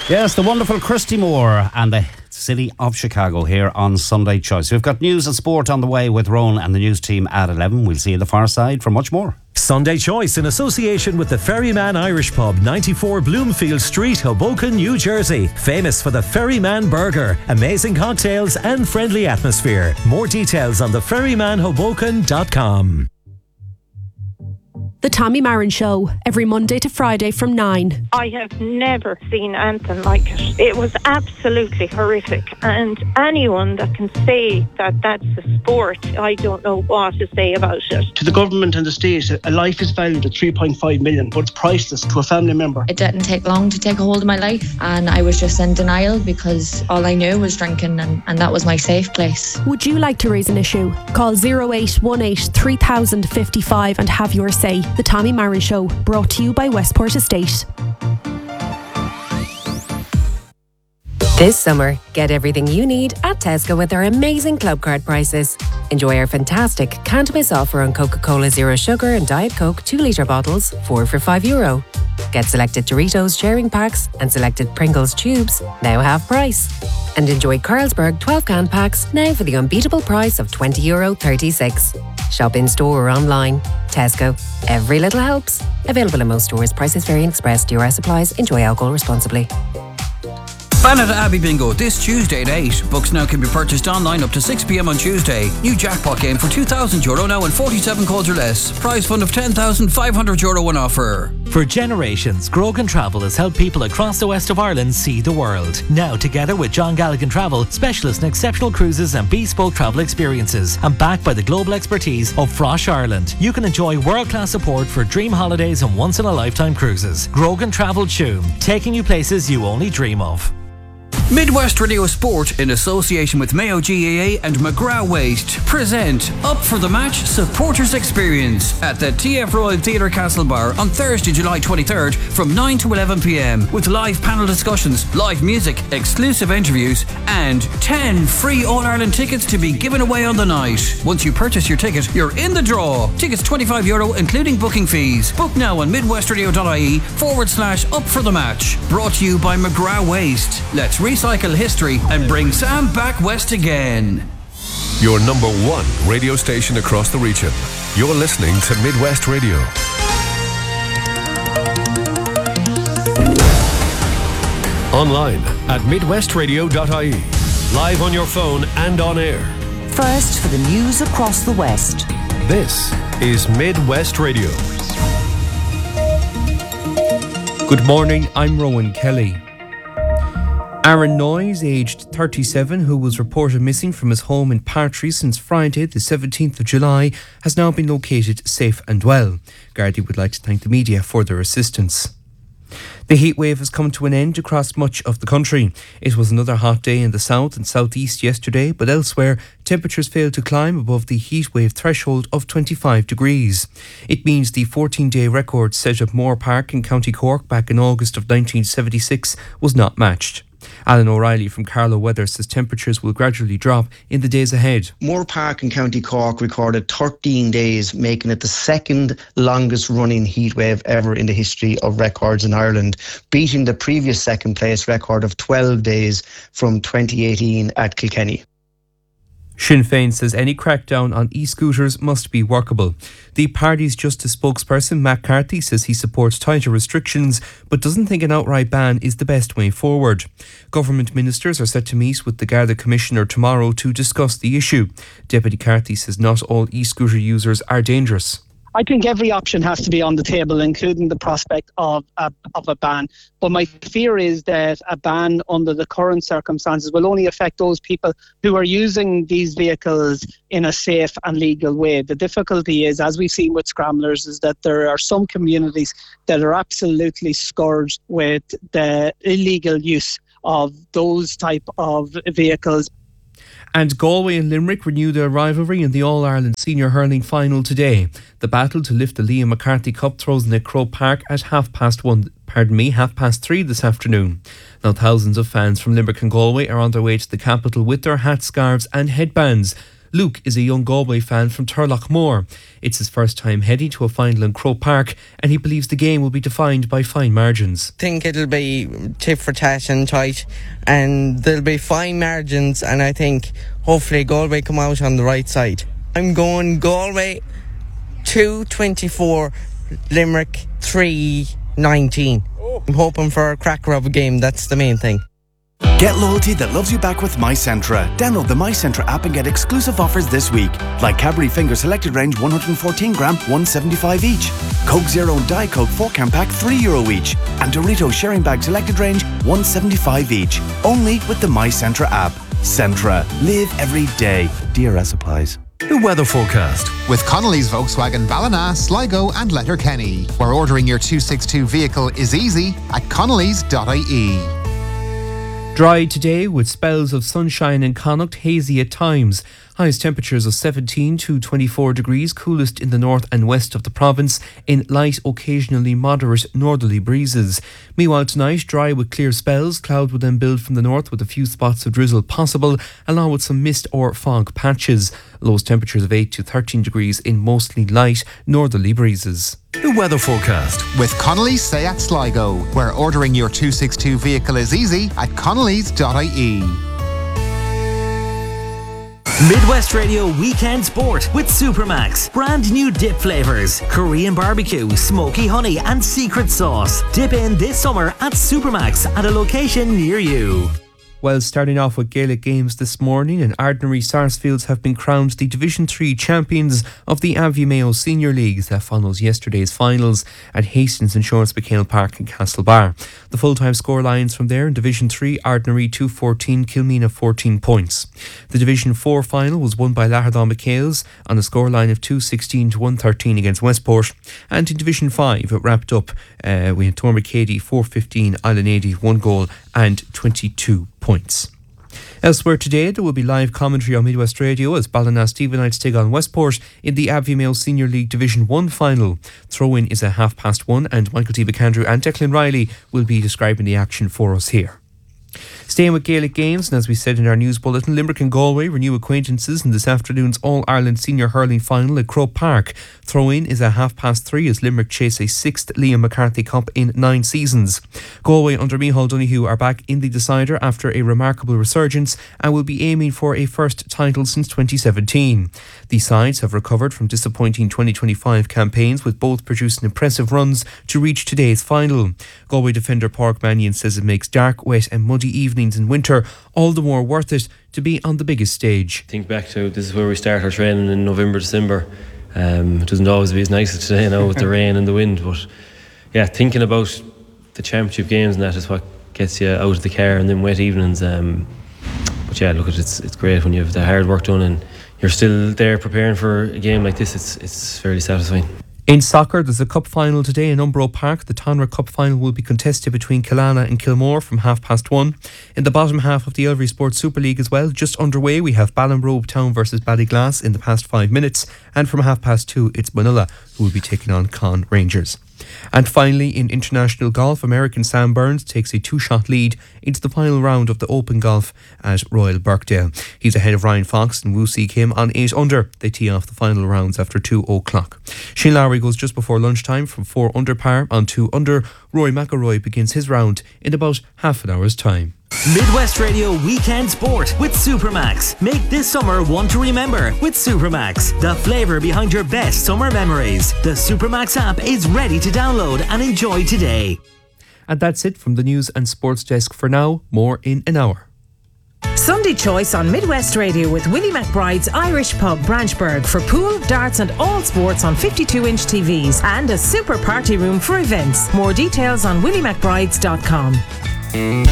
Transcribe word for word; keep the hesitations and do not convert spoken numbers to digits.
Yes, the wonderful Christy Moore and the City of Chicago here on Sunday Choice. We've got news and sport on the way with Rowan and the news team at eleven. We'll see you at the far side for much more. Sunday Choice in association with the Ferryman Irish Pub, ninety-four Bloomfield Street, Hoboken, New Jersey. Famous for the Ferryman Burger, amazing cocktails and friendly atmosphere. More details on the ferryman hoboken dot com. The Tommy Marin Show, every Monday to Friday from nine. I have never seen anything like it. It was absolutely horrific. And anyone that can say that that's a sport, I don't know what to say about it. To the government and the state, a life is valued at three point five million, but it's priceless to a family member. It didn't take long to take a hold of my life, and I was just in denial because all I knew was drinking, and, and that was my safe place. Would you like to raise an issue? Call oh eight one eight, three thousand fifty-five and have your say. The Tommy Marin Show, brought to you by Westport Estate. This summer, get everything you need at Tesco with our amazing club card prices. Enjoy our fantastic can't miss offer on Coca-Cola Zero Sugar and Diet Coke two litre bottles, four for five euro. Get selected Doritos sharing packs and selected Pringles tubes, now half price. And enjoy Carlsberg twelve can packs, now for the unbeatable price of twenty euro thirty-six. Shop in store or online. Tesco. Every little helps. Available in most stores. Prices vary and express. D R S applies. Enjoy alcohol responsibly. Banat Abbey Bingo this Tuesday at eight. Books now can be purchased online up to six p m on Tuesday. New jackpot game for two thousand euro now and forty-seven calls or less. Prize fund of ten thousand five hundred euro on offer. For generations, Grogan Travel has helped people across the west of Ireland see the world. Now, together with John Galligan Travel, specialists in exceptional cruises and bespoke travel experiences, and backed by the global expertise of Frosh Ireland, you can enjoy world-class support for dream holidays and once-in-a-lifetime cruises. Grogan Travel Tuam, taking you places you only dream of. Midwest Radio Sport, in association with Mayo G A A and McGrath Waste, present Up for the Match Supporters Experience at the T F Royal Theatre Castlebar on Thursday, July twenty-third from nine to eleven p m with live panel discussions, live music, exclusive interviews and ten free All-Ireland tickets to be given away on the night. Once you purchase your ticket, you're in the draw. Tickets twenty-five euro including booking fees. Book now on midwestradio.ie forward slash up for the match. Brought to you by McGrath Waste. Let's recycle history and bring Sam back west again. Your number one radio station across the region. You're listening to Midwest Radio. Online at midwest radio dot I E. Live on your phone and on air. First for the news across the West. This is Midwest Radio. Good morning, I'm Rowan Kelly. Aaron Noyes, aged thirty-seven, who was reported missing from his home in Partry since Friday, the seventeenth of July, has now been located safe and well. Gardaí would like to thank the media for their assistance. The heatwave has come to an end across much of the country. It was another hot day in the south and southeast yesterday, but elsewhere temperatures failed to climb above the heatwave threshold of twenty-five degrees. It means the fourteen-day record set at Moore Park in County Cork back in August of nineteen seventy-six was not matched. Alan O'Reilly from Carlow Weather says temperatures will gradually drop in the days ahead. Moore Park in County Cork recorded thirteen days, making it the second longest running heatwave ever in the history of records in Ireland, beating the previous second place record of twelve days from twenty eighteen at Kilkenny. Sinn Féin says any crackdown on e-scooters must be workable. The party's Justice spokesperson, Matt Carthy, says he supports tighter restrictions but doesn't think an outright ban is the best way forward. Government ministers are set to meet with the Garda Commissioner tomorrow to discuss the issue. Deputy Carthy says not all e-scooter users are dangerous. I think every option has to be on the table, including the prospect of a, of a ban. But my fear is that a ban under the current circumstances will only affect those people who are using these vehicles in a safe and legal way. The difficulty is, as we've seen with scramblers, is that there are some communities that are absolutely scourged with the illegal use of those type of vehicles. And Galway and Limerick renew their rivalry in the All-Ireland Senior Hurling Final today. The battle to lift the Liam McCarthy Cup throws in at Croke Park at half past one, pardon me, half past three this afternoon. Now thousands of fans from Limerick and Galway are on their way to the capital with their hats, scarves and headbands. Luke is a young Galway fan from Turlough It's his first time heading to a final in Croke Park, and he believes the game will be defined by fine margins. I think it'll be tit for tat and tight, and there'll be fine margins, and I think hopefully Galway come out on the right side. I'm going Galway two twenty-four, Limerick three nineteen. I'm hoping for a cracker of a game, that's the main thing. Get loyalty that loves you back with MyCentra. Download the MyCentra app and get exclusive offers this week. Like Cadbury Finger Selected Range one hundred fourteen gram, one seventy-five each. Coke Zero and Diet Coke four can pack, three euro each. And Doritos Sharing Bag Selected Range, one seventy-five each. Only with the MyCentra app. Centra. Live every day. D R S applies. The weather forecast with Connolly's Volkswagen Ballina, Sligo and Letterkenny, where ordering your two sixty-two vehicle is easy at connellys dot I E. Dry today with spells of sunshine in Connacht, hazy at times. Highest temperatures of seventeen to twenty-four degrees, coolest in the north and west of the province, in light, occasionally moderate northerly breezes. Meanwhile tonight, dry with clear spells, cloud will then build from the north with a few spots of drizzle possible, along with some mist or fog patches. Lowest temperatures of eight to thirteen degrees in mostly light, northerly breezes. The weather forecast with Connolly's Seat Sligo, where ordering your two sixty-two vehicle is easy at connellys dot I E. Midwest Radio Weekend Sport with Supermax. Brand new dip flavours. Korean barbecue, smoky honey and secret sauce. Dip in this summer at Supermax at a location near you. Well, starting off with Gaelic games this morning, and Ardnary Sarsfields have been crowned the Division three champions of the Abbey Mayo Senior Leagues. That follows yesterday's finals at Hastings Insurance McHale Park in Castlebar. The full-time score lines from there in Division three, Ardnary two fourteen, Kilmena fourteen points. The Division four final was won by Lahardon McHale's on a scoreline of two sixteen to one thirteen against Westport. And in Division five, it wrapped up, uh, we had Tormacady Cady four fifteen, Island eighty, one goal and twenty-two points. Elsewhere today, there will be live commentary on Midwest Radio as Ballina Stephenites take on Westport in the Abbey Mayo Senior League Division one final. Throw-in is at half past one, and Michael T. McAndrew and Declan Riley will be describing the action for us here. Staying with Gaelic games, and as we said in our news bulletin, Limerick and Galway renew acquaintances in this afternoon's All-Ireland Senior Hurling Final at Croke Park. Throw-in is at half past three as Limerick chase a sixth Liam McCarthy Cup in nine seasons. Galway under Micheál Donoghue are back in the decider after a remarkable resurgence and will be aiming for a first title since twenty seventeen. The sides have recovered from disappointing twenty twenty-five campaigns, with both producing impressive runs to reach today's final. Galway defender Pádraig Mannion says it makes dark, wet and muddy evenings in winter all the more worth it to be on the biggest stage. Think back to this is where we start our training in November, December. Um, it doesn't always be as nice as today now with the rain and the wind, but yeah, thinking about the championship games and that is what gets you out of the car and then wet evenings. Um, but yeah, look, it's it's great when you have the hard work done and you're still there preparing for a game like this. It's it's fairly satisfying. In soccer, there's a cup final today in Umbro Park. The Tonra Cup final will be contested between Killala and Kilmore from half past one. In the bottom half of the Elvery Sports Super League as well, just underway, we have Ballinrobe Town versus Ballyglass in the past five minutes. And from half past two, it's Manila who will be taking on Con Rangers. And finally, in international golf, American Sam Burns takes a two-shot lead into the final round of the Open Golf at Royal Birkdale. He's ahead of Ryan Fox and Woo See Kim on eight under. They tee off the final rounds after two o'clock. Shane Lowry goes just before lunchtime from four under par on two under. Rory McIlroy begins his round in about half an hour's time. Midwest Radio Weekend Sport with Supermax. Make this summer one to remember with Supermax, the flavour behind your best summer memories. The Supermax app is ready to download and enjoy today. And that's it from the news and sports desk for now. More in an hour. Sunday Choice on Midwest Radio with Willie McBride's Irish Pub, Branchburg, for pool, darts and all sports on fifty-two inch T Vs, and a super party room for events. More details on willie mcbrides dot com.